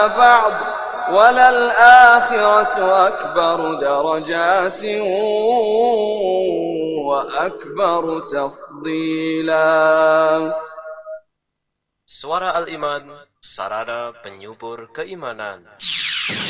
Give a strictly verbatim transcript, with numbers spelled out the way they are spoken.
بعض وللآخرة أكبر درجات وأكبر تفضيلا. Suara Al-Iman, sarana penyubur keimanan.